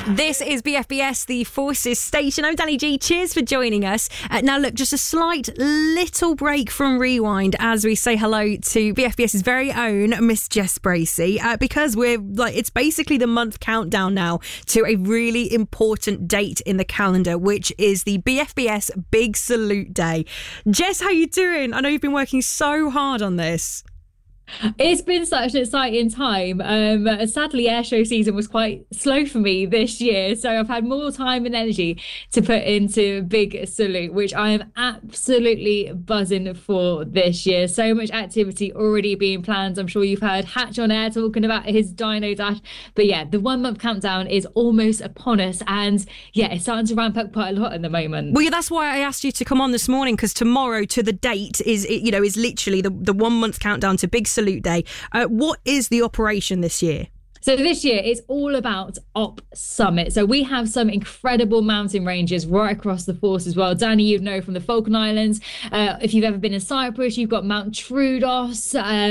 This is BFBS, the Forces station. I'm Danny G. Cheers for joining us. Now, look, just a slight little break from Rewind as we say hello to BFBS's very own Miss Jess Bracey, because it's basically the month countdown now to a really important date in the calendar, which is the BFBS Big Salute Day. Jess, how you doing? I know you've been working so hard on this. It's been such an exciting time. Sadly, airshow season was quite slow for me this year, so I've had more time and energy to put into Big Salute, which I am absolutely buzzing for this year. So much activity already being planned. I'm sure you've heard Hatch on air talking about his Dino Dash. But yeah, the 1 month countdown is almost upon us, and yeah, it's starting to ramp up quite a lot at the moment. Well, yeah, that's why I asked you to come on this morning, because tomorrow to the date is literally the 1 month countdown to Big Salute Day. What is the operation this year? So this year, it's all about Op Summit. So we have some incredible mountain ranges right across the Force as well. Danny, you know from the Falkland Islands. If you've ever been in Cyprus, you've got Mount Troodos.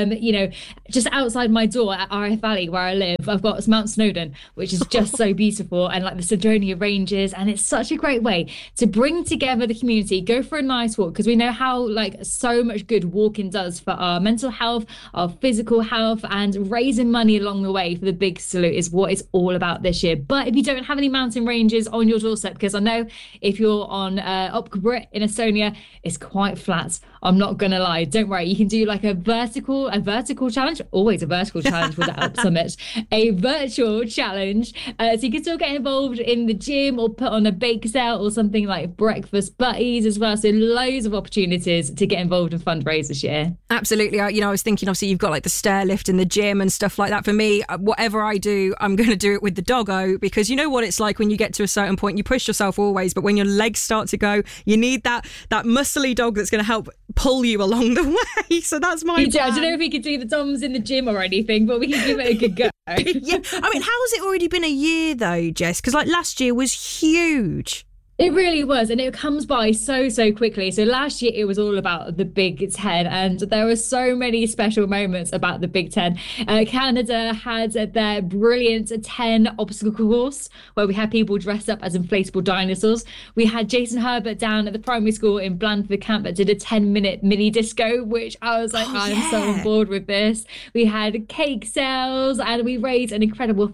Just outside my door at RF Valley, where I live, I've got Mount Snowdon, which is just so beautiful, and like the Cydonia Ranges. And it's such a great way to bring together the community, go for a nice walk, because we know how so much good walking does for our mental health, our physical health, and raising money along the way for the Big Salute is what it's all about this year. But if you don't have any mountain ranges on your doorstep, because I know if you're on Opkabrit in Estonia, it's quite flat. I'm not gonna lie. Don't worry, you can do like a vertical challenge. Always a vertical challenge with the Op Summit. A virtual challenge, so you can still get involved in the gym or put on a bake sale or something like breakfast buddies as well. So loads of opportunities to get involved in fundraise this year. Absolutely. I was thinking, obviously, you've got like the stair lift in the gym and stuff like that. For me, whatever I do, I'm going to do it with the doggo, because you know what it's like when you get to a certain point. You push yourself always, but when your legs start to go, you need that muscly dog that's going to help pull you along the way. So that's my plan. I don't know if we could do the DOMs in the gym or anything, but we can give it a good go. Yeah, I mean, how has it already been a year though, Jess? Because last year was huge. It really was, and it comes by so quickly. So last year it was all about the Big Ten, and there were so many special moments about the Big Ten. Canada had their brilliant 10 obstacle course where we had people dressed up as inflatable dinosaurs. We had Jason Herbert down at the primary school in Blandford Camp that did a 10-minute mini disco, which I was like, I'm so on board with this. We had cake sales, and we raised an incredible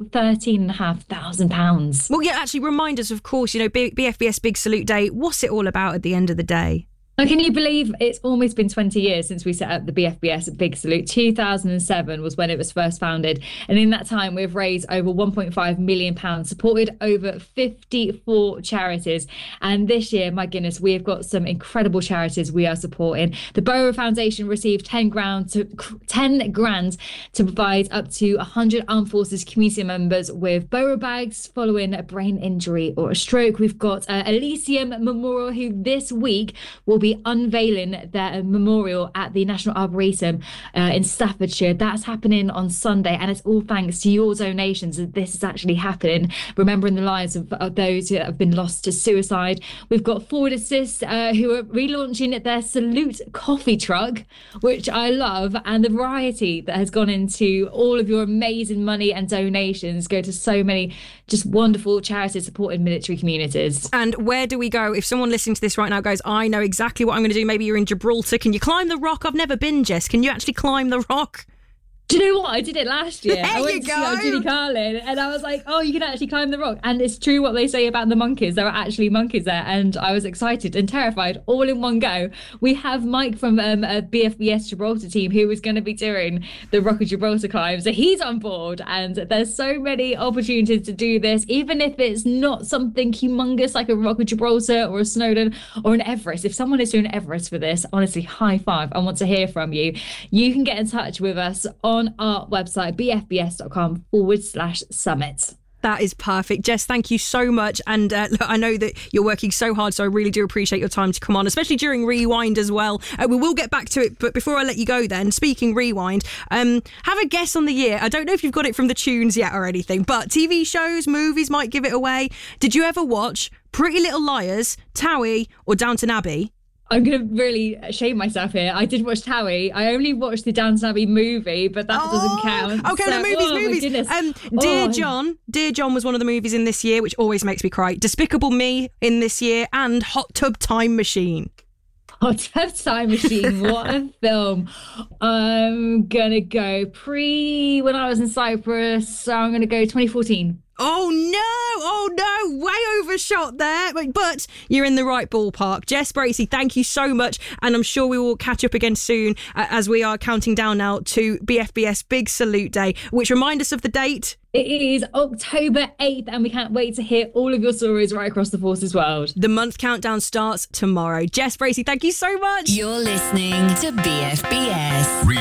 £13,500. Well, yeah, actually remind us, of course, BFBS Big Salute Day, what's it all about at the end of the day? Can you believe it's almost been 20 years since we set up the BFBS Big Salute? 2007 was when it was first founded. And in that time, we've raised over £1.5 million, supported over 54 charities. And this year, my goodness, we have got some incredible charities we are supporting. The Borough Foundation received 10 grand to provide up to 100 Armed Forces community members with borough bags following a brain injury or a stroke. We've got Elysium Memorial, who this week will be unveiling their memorial at the National Arboretum in Staffordshire. That's happening on Sunday, and it's all thanks to your donations that this is actually happening, remembering the lives of those who have been lost to suicide. We've got Forward Assist, who are relaunching their Salute coffee truck, which I love, and the variety that has gone into all of your amazing money and donations go to so many just wonderful charities supporting military communities. And where do we go if someone listening to this right now goes, I know exactly what I'm going to do? Maybe you're in Gibraltar. Can you climb the rock? I've never been, Jess. Can you actually climb the rock? Do you know what? I did it last year. I went to go. see Judy Carlin, and I was like, oh, you can actually climb the rock. And it's true what they say about the monkeys. There are actually monkeys there. And I was excited and terrified all in one go. We have Mike from a BFBS Gibraltar team who is going to be doing the Rock of Gibraltar climb. So he's on board. And there's so many opportunities to do this, even if it's not something humongous like a Rock of Gibraltar or a Snowdon or an Everest. If someone is doing Everest for this, honestly, high five. I want to hear from you. You can get in touch with us on our website, bfbs.com/summit. That is perfect. Jess, thank you so much. And look, I know that you're working so hard, so I really do appreciate your time to come on, especially during Rewind as well. We will get back to it, but before I let you go then, speaking Rewind, have a guess on the year. I don't know if you've got it from the tunes yet or anything, but TV shows, movies might give it away. Did you ever watch Pretty Little Liars, Towie or Downton Abbey? I'm going to really shame myself here. I did watch Towie. I only watched the Downton Abbey movie, but that doesn't count. Okay, so, no, movies. Dear John was one of the movies in this year, which always makes me cry. Despicable Me in this year, and Hot Tub Time Machine. Hot Tub Time Machine, what a film. I'm going to go when I was in Cyprus, so I'm going to go 2014. Oh no, way overshot there. But you're in the right ballpark. Jess Bracey, thank you so much. And I'm sure we will catch up again soon as we are counting down now to BFBS Big Salute Day, which remind us of the date. It is October 8th, and we can't wait to hear all of your stories right across the Forces world. The month countdown starts tomorrow. Jess Bracey, thank you so much. You're listening to BFBS.